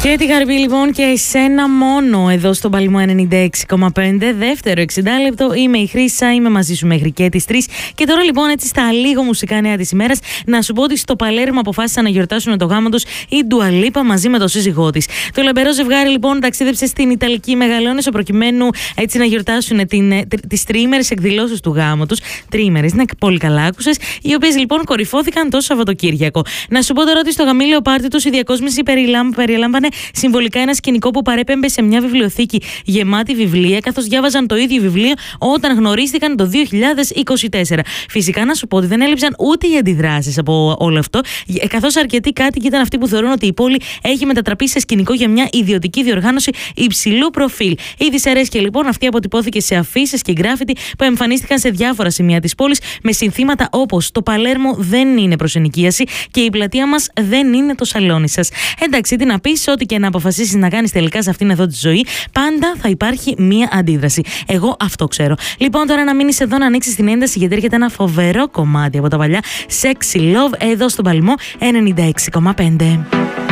Και τη Γαρμπή λοιπόν και εσένα μόνο εδώ στον Παλμό 96,5. Δεύτερο 60 λεπτό. Είμαι η Χρύσα, είμαι μαζί σου μέχρι και τις 3. Και τώρα λοιπόν έτσι στα λίγο μουσικά νέα της ημέρας να σου πω ότι στο Παλέρμο αποφάσισαν να γιορτάσουν το γάμο τους η Ντουα Λίπα μαζί με τον σύζυγό της. Το λαμπερό ζευγάρι λοιπόν ταξίδεψε στην Ιταλική Μεγαλόνισο προκειμένου έτσι να γιορτάσουν τις τριήμερες εκδηλώσεις του γάμου τους. Τριήμερες, είναι πολύ καλά άκουσες, οι οποίες λοιπόν κορυφώθηκαν το Σαββατοκύριακο. Να σου πω τώρα ότι στο γαμήλιο πάρτι τους η διακόσμηση περιλάμβανε συμβολικά ένα σκηνικό που παρέπεμπε σε μια βιβλιοθήκη γεμάτη βιβλία, καθώς διάβαζαν το ίδιο βιβλίο όταν γνωρίστηκαν το 2024. Φυσικά να σου πω ότι δεν έλειψαν ούτε οι αντιδράσεις από όλο αυτό, καθώς αρκετοί κάτοικοι ήταν αυτοί που θεωρούν ότι η πόλη έχει μετατραπεί σε σκηνικό για μια ιδιωτική διοργάνωση υψηλού προφίλ. Η δυσαρέσκεια λοιπόν αυτή αποτυπώθηκε σε αφίσες και γκράφιτι που εμφανίστηκαν σε διάφορα σημεία της πόλης με συνθήματα όπως «Το Παλέρμο δεν είναι προς ενοικίαση» και «Η πλατεία μας δεν είναι το σαλόνι σας». Εντάξει, τι να πεις, ό,τι και να αποφασίσεις να κάνεις τελικά σε αυτήν εδώ τη ζωή, πάντα θα υπάρχει μία αντίδραση. Εγώ αυτό ξέρω. Λοιπόν, τώρα να μείνεις εδώ να ανοίξεις την ένταση, γιατί έρχεται ένα φοβερό κομμάτι από τα παλιά Sexy Love εδώ στον Παλμό 96,5.